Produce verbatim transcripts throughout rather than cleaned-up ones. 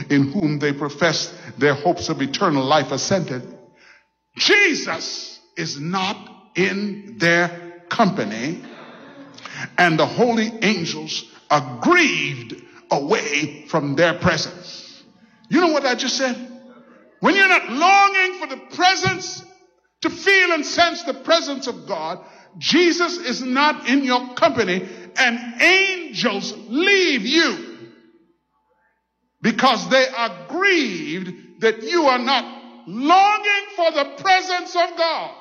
in whom they profess their hopes of eternal life assented. Jesus is not in their company, and the holy angels are grieved away from their presence. You know what I just said? When you're not longing for the presence, to feel and sense the presence of God, Jesus is not in your company, and angels leave you because they are grieved that you are not longing for the presence of God.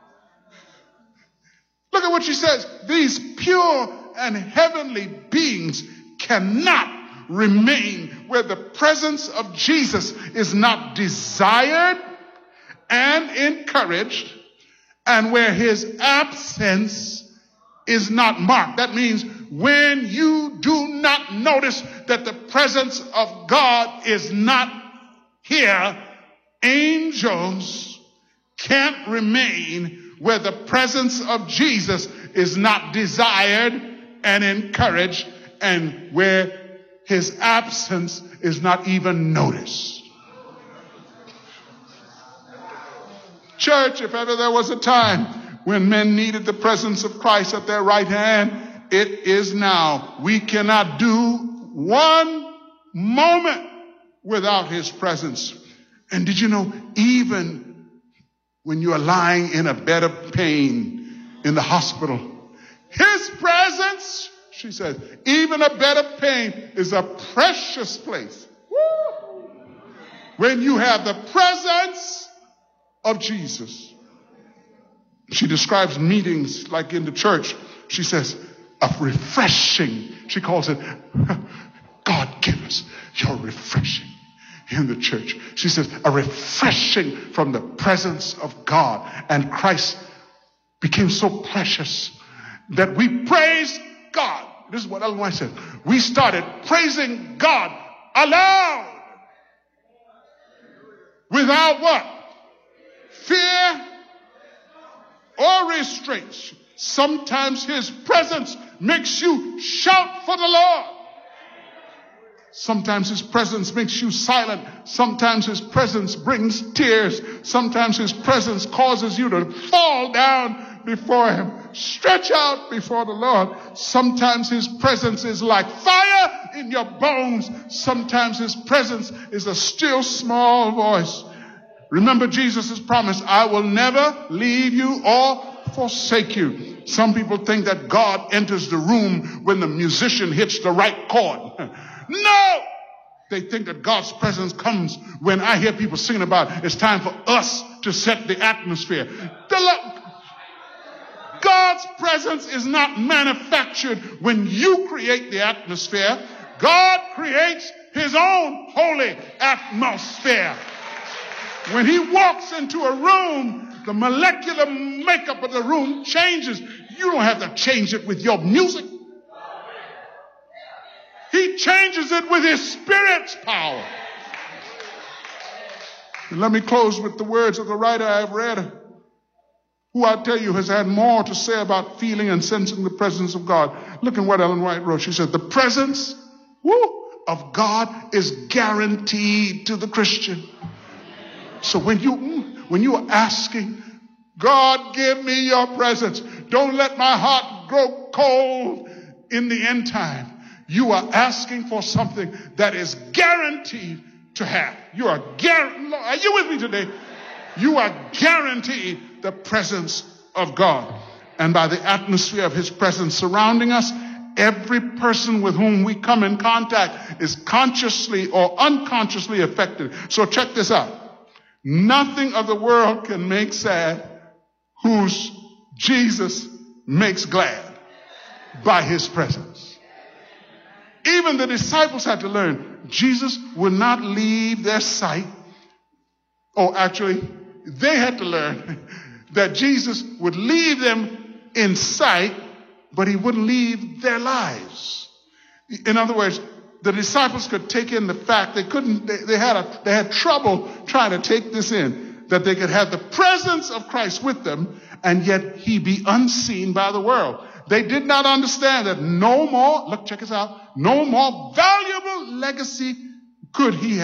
Look at what she says. These pure and heavenly beings cannot remain where the presence of Jesus is not desired and encouraged, and where his absence is not marked. That means when you do not notice that the presence of God is not here, angels can't remain where the presence of Jesus is not desired and encouraged, and where his absence is not even noticed. Church, if ever there was a time when men needed the presence of Christ at their right hand, it is now. We cannot do one moment without his presence. And did you know, even when you are lying in a bed of pain in the hospital, his presence, she says, even a bed of pain is a precious place. Woo! When you have the presence of Jesus. She describes meetings like in the church. She says, a refreshing. She calls it, God give us your refreshing in the church. She says, a refreshing from the presence of God. And Christ became so precious that we praised God. This is what Ellen White said. We started praising God aloud. Without what? Fear or restraints. Sometimes his presence makes you shout for the Lord. Sometimes his presence makes you silent. Sometimes his presence brings tears. Sometimes his presence causes you to fall down before him. Stretch out before the Lord. Sometimes his presence is like fire in your bones. Sometimes his presence is a still small voice. Remember Jesus' promise, I will never leave you or forsake you. Some people think that God enters the room when the musician hits the right chord. No! They think that God's presence comes when I hear people singing about it's time for us to set the atmosphere. The God's presence is not manufactured when you create the atmosphere. God creates his own holy atmosphere. When he walks into a room, the molecular makeup of the room changes. You don't have to change it with your music. He changes it with his Spirit's power. And let me close with the words of the writer I've read, who I tell you has had more to say about feeling and sensing the presence of God. Look at what Ellen White wrote. She said, the presence woo, of God is guaranteed to the Christian. So when you, when you are asking, God, give me your presence. Don't let my heart grow cold in the end time. You are asking for something that is guaranteed to have. You are guaranteed. Are you with me today? You are guaranteed the presence of God. And by the atmosphere of his presence surrounding us, every person with whom we come in contact is consciously or unconsciously affected. So check this out. Nothing of the world can make sad whose Jesus makes glad by his presence. Even the disciples had to learn Jesus would not leave their sight. Oh, actually, they had to learn that Jesus would leave them in sight, but he wouldn't leave their lives. In other words, the disciples could take in the fact they couldn't, they, they had a, they had trouble trying to take this in, that they could have the presence of Christ with them and yet he be unseen by the world. They did not understand that no more, look, check this out, no more valuable legacy could he have.